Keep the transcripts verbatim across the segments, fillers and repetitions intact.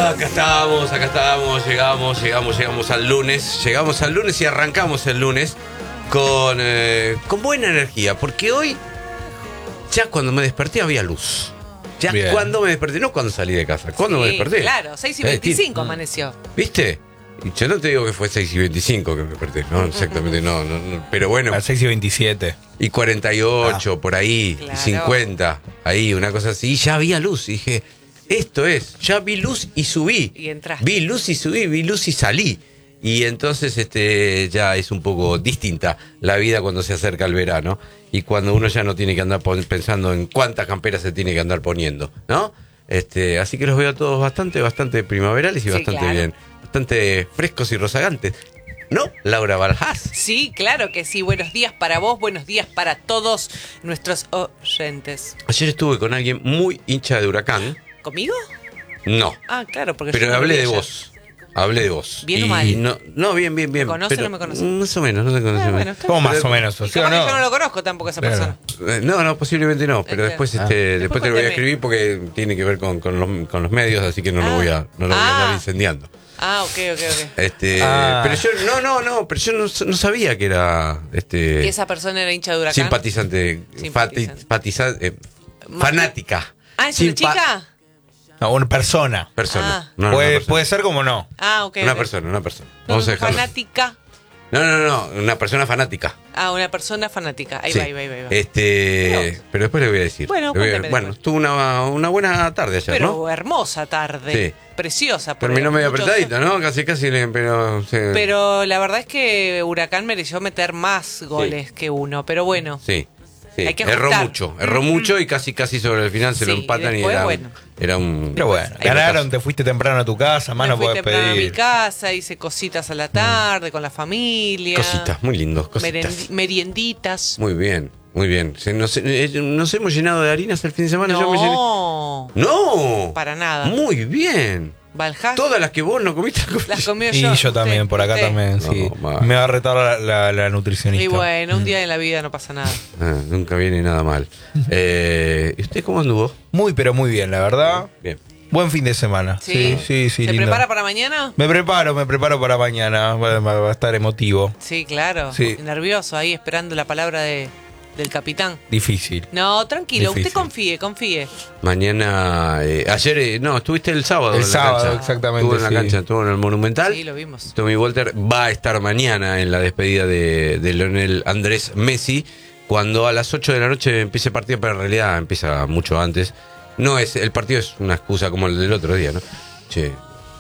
Acá estábamos, acá estábamos, llegamos, llegamos, llegamos al lunes, llegamos al lunes y arrancamos el lunes con, eh, con buena energía, porque hoy, ya cuando me desperté había luz. Ya Bien. cuando me desperté, no cuando salí de casa, cuando sí, me desperté. Claro, seis y veinticinco eh, amaneció. ¿Viste? Y yo no te digo que fue seis y veinticinco que me desperté, no, exactamente, no, no, no pero bueno. A seis y veintisiete. Y cuarenta y ocho, ah. por ahí, claro. y cincuenta, ahí, una cosa así, y ya había luz, y dije, esto es, ya vi luz y subí. Y entraste. Vi luz y subí, vi luz y salí. Y entonces este ya es un poco distinta la vida cuando se acerca el verano y cuando uno ya no tiene que andar pensando en cuántas camperas se tiene que andar poniendo, ¿no? Este, así que los veo a todos bastante, bastante primaverales y sí, bastante claro. bien, bastante frescos y rozagantes. ¿No, Laura Balhás? Sí, claro que sí. Buenos días para vos, buenos días para todos nuestros oyentes. Ayer estuve con alguien muy hincha de Huracán. ¿Conmigo? No. Ah, claro, porque pero yo no hablé de ayer. vos. Hablé de vos. ¿Bien y o mal? No, no, bien, bien, bien. ¿Me conoce pero, o no me conoce? Más o menos, no te conoce. Ah, bueno, ¿Cómo más o menos? O sea, no? Yo no lo conozco tampoco esa claro. persona. Eh, no, no, posiblemente no. Pero este, después, ah. este, después, después te lo voy a escribir porque tiene que ver con, con, los, con los medios, así que no ah. lo voy a, no lo voy a andar incendiando. Ah, ok, ok, ok. Este, ah. Pero yo, no, no, no, pero yo no, no sabía que era este. Que esa persona era hincha de Huracán. Simpatizante, simpatizante. Fati, eh, fanática. Ah, ¿es Simpa- una chica? No, una persona. Persona. Ah. No, puede, persona. puede ser como no. Ah, ok. Una okay. persona, una persona. No, Vamos a dejarlo. fanática. No, no, no, una persona fanática. Ah, una persona fanática. Ahí sí. va, ahí va, ahí va. Este, no. Pero después le voy a decir. Bueno, voy a, bueno, estuvo una, una buena tarde ayer, pero ¿no? hermosa tarde. Sí. Preciosa. Terminó medio apretadito, ¿no? Casi, casi, le, pero... Sí. Pero la verdad es que Huracán mereció meter más goles sí. que uno, pero bueno. Sí. Sí, hay que erró mucho, erró mucho y casi casi sobre el final se sí, lo empatan y, después, y era, bueno. era un... Pero bueno, ganaron, te fuiste temprano a tu casa, más me no fui podés temprano pedir. a mi casa, hice cositas a la tarde mm. con la familia. Cositas, muy lindos, cositas. Merendi- merienditas. Muy bien, muy bien. Se, nos, eh, nos hemos llenado de harinas el fin de semana. No. Yo me llené... No. Para nada. Muy bien. Valhalla. Todas las que vos no comiste las comí yo. Y yo usted, también, por acá usted. también, no, sí. mal. Me va a retar la, la, la nutricionista. Y bueno, un día en la vida no pasa nada. Ah, nunca viene nada mal. eh, ¿Y usted cómo anduvo? Muy, pero muy bien, la verdad. Bien. Buen fin de semana. Sí, sí, sí. sí ¿Se lindo. prepara para mañana? Me preparo, me preparo para mañana. Va, va a estar emotivo. Sí, claro. Sí. Nervioso ahí esperando la palabra de... del capitán. Difícil. No, tranquilo, Difícil. usted confíe, confíe. Mañana, eh, ayer, eh, no, estuviste el sábado. El en la sábado, cancha. exactamente. Estuvo en la sí. cancha, estuvo en el Monumental. Sí, lo vimos. Tommy Walter va a estar mañana en la despedida de, de Lionel Andrés Messi, cuando a las ocho de la noche empiece el partido, pero en realidad empieza mucho antes. No es, el partido es una excusa como el del otro día, ¿no? Che,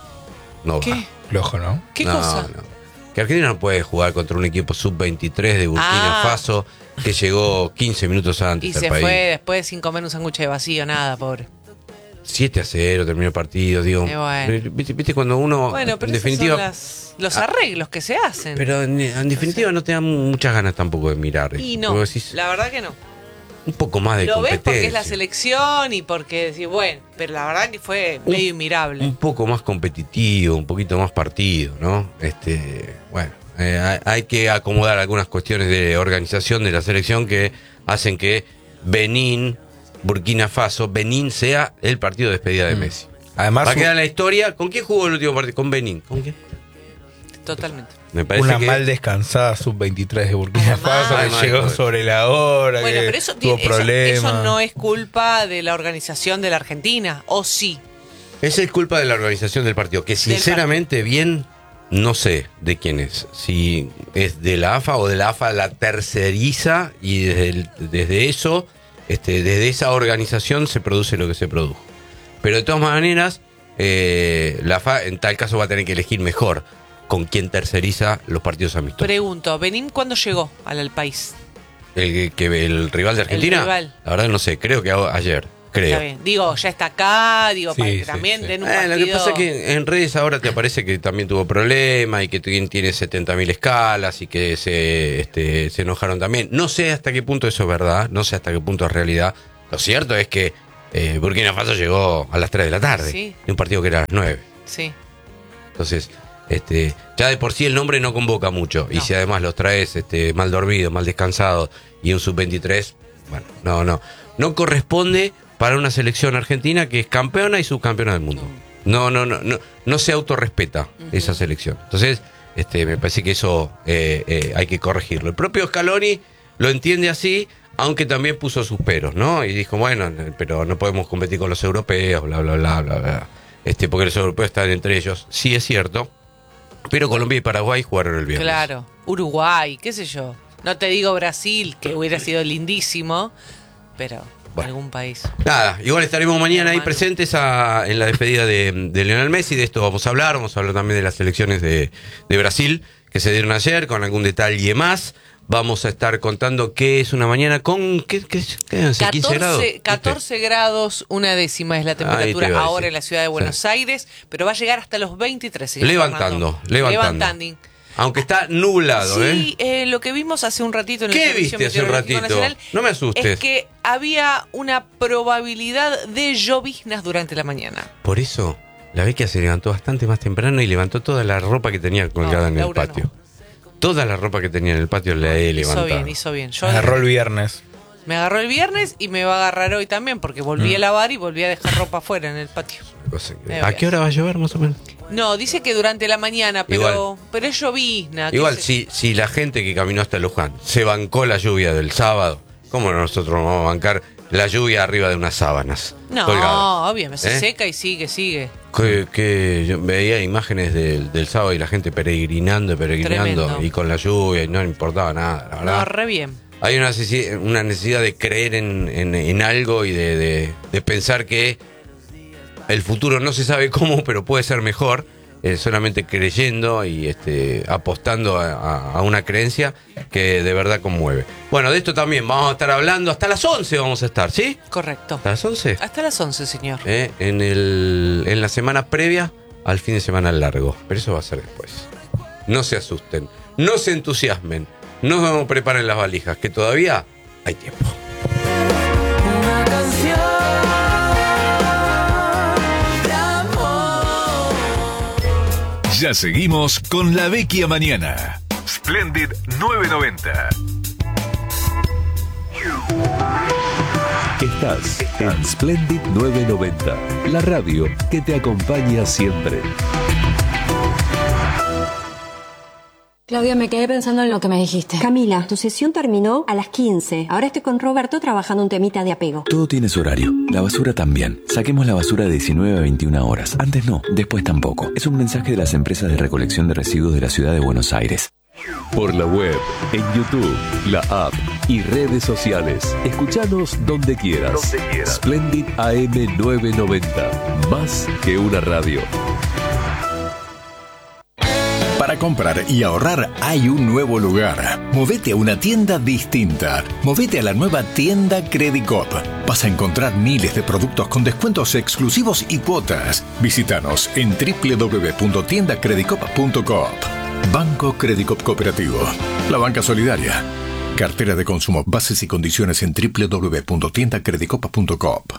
no va. ¿Qué? Flojo, ¿no? ¿Qué no, cosa? No. Que Argentina no puede jugar contra un equipo sub veintitrés de Burkina ah. Faso que llegó quince minutos antes y al se país. fue después sin comer un sándwich de vacío, nada, pobre. siete a cero terminó el partido, digo. Eh, bueno. ¿viste, ¿Viste cuando uno Bueno, pero en definitiva esos son las, los arreglos que se hacen? Pero en, en definitiva no te dan muchas ganas tampoco de mirar. Y no, decís, la verdad que no. un poco más de Lo ves competencia. porque es la selección y porque decís, bueno, pero la verdad que fue un, medio inmirable. Un poco más competitivo, un poquito más partido, ¿no? Este, bueno, eh, hay, hay que acomodar algunas cuestiones de organización de la selección que hacen que Benín, Burkina Faso, Benín sea el partido de despedida de Messi. Además, va a quedar en la historia. ¿Con quién jugó el último partido? Con Benín. ¿Con quién? Totalmente. Me parece una que... mal descansada sub veintitrés de Burkina Faso que Además, llegó además, sobre la hora, Bueno, que pero eso, tuvo eso, problemas. eso no es culpa de la organización de la Argentina, ¿o sí? Esa es culpa de la organización del partido, que sinceramente bien no sé de quién es. Si es de la A F A o de la A F A la terceriza y desde, el, desde eso, este, desde esa organización se produce lo que se produjo. Pero de todas maneras, eh, la A F A en tal caso va a tener que elegir mejor con quién terceriza los partidos amistosos. Pregunto, ¿Benín cuándo llegó al, al país? El, que, el rival de Argentina, el rival. La verdad no sé, creo que ayer. Creo. Está bien. Digo, ya está acá, digo, sí, para que sí, también sí. den un eh, partido. Lo que pasa es que en redes ahora te aparece que también tuvo problemas y que tiene setenta mil escalas y que se, este, se enojaron también. No sé hasta qué punto eso es verdad, no sé hasta qué punto es realidad. Lo cierto es que eh, Burkina Faso llegó a las tres de la tarde, sí. de un partido que era a las nueve. Sí. Entonces, este, ya de por sí el nombre no convoca mucho. No. Y si además los traes este, mal dormidos, mal descansados y un sub veintitrés, bueno, no, no. No corresponde para una selección argentina que es campeona y subcampeona del mundo. No, no, no, no, no se autorrespeta uh-huh. esa selección. Entonces, este, me parece que eso eh, eh, hay que corregirlo. El propio Scaloni lo entiende así, aunque también puso sus peros, ¿no? Y dijo, bueno, pero no podemos competir con los europeos, bla, bla, bla, bla, bla. Este, porque los europeos están entre ellos. Sí, es cierto. Pero Colombia y Paraguay jugaron el viernes. Claro, Uruguay, qué sé yo. No te digo Brasil, que hubiera sido lindísimo, pero bueno, algún país. Nada, igual estaremos mañana ahí presentes a, en la despedida de, de Lionel Messi. De esto vamos a hablar. Vamos a hablar también de las elecciones de, de Brasil que se dieron ayer, con algún detalle más. Vamos a estar contando qué es una mañana con ¿qué, qué, qué, quince grados. catorce grados, una décima es la temperatura ahora en la ciudad de Buenos sí. Aires, pero va a llegar hasta los veintitrés. Levantando, levantando. levantando. Aunque está nublado, sí, ¿eh? eh, lo que vimos hace un ratito en el ¿Qué viste hace un ratito? Nacional, no me asustes. Es que había una probabilidad de lloviznas durante la mañana. Por eso, la Vecchia se levantó bastante más temprano y levantó toda la ropa que tenía colgada no, en el Laura patio. No. Toda la ropa que tenía en el patio la he levantado. Hizo bien, hizo bien. Yo me agarró el viernes. Me agarró el viernes y me va a agarrar hoy también, porque volví mm. a lavar y volví a dejar ropa afuera en el patio. Que... ¿A qué hora va a llover más o menos? No, dice que durante la mañana, pero igual, pero es llovizna. Igual, si, si la gente que caminó hasta Luján se bancó la lluvia del sábado, ¿cómo nosotros vamos a bancar la lluvia arriba de unas sábanas? No, colgadas? Obviamente, se ¿Eh? seca y sigue, sigue. Que, que yo veía imágenes del, del sábado y la gente peregrinando, peregrinando Tremendo. Y con la lluvia y no le importaba nada, la verdad. No, re bien. Hay una necesidad, una necesidad de creer en, en, en algo y de, de, de pensar que el futuro no se sabe cómo, pero puede ser mejor, eh, solamente creyendo y este, apostando a, a, a una creencia que de verdad conmueve. Bueno, de esto también vamos a estar hablando hasta las once, vamos a estar, ¿sí? Correcto. ¿Hasta las once? Hasta las once, señor. Eh, en, el, en la semana previa al fin de semana largo, pero eso va a ser después. No se asusten, no se entusiasmen, no preparen las valijas, que todavía hay tiempo. Una canción. Ya seguimos con La Vecchia Mañana. Splendid novecientos noventa. Estás en Splendid novecientos noventa, la radio que te acompaña siempre. Claudia, me quedé pensando en lo que me dijiste. Camila, tu sesión terminó a las quince. Ahora estoy con Roberto trabajando un temita de apego. Todo tiene su horario. La basura también. Saquemos la basura de diecinueve a veintiuna horas. Antes no, después tampoco. Es un mensaje de las empresas de recolección de residuos de la ciudad de Buenos Aires. Por la web, en YouTube, la app y redes sociales. Escuchanos donde quieras. Donde quieras. Splendid A M novecientos noventa. Más que una radio. Para comprar y ahorrar hay un nuevo lugar. Movete a una tienda distinta. Movete a la nueva tienda Credicop. Vas a encontrar miles de productos con descuentos exclusivos y cuotas. Visítanos en doble u doble u doble u punto tienda credicop punto coop. Banco Credicop Cooperativo. La banca solidaria. Cartera de consumo. Bases y condiciones en doble u doble u doble u punto tienda credicop punto coop.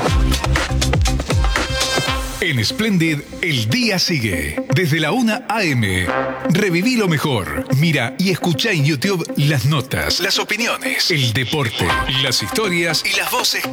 En Splendid, el día sigue. Desde la una a eme. Reviví lo mejor. Mira y escucha en YouTube las notas, las opiniones, el deporte, las historias y las voces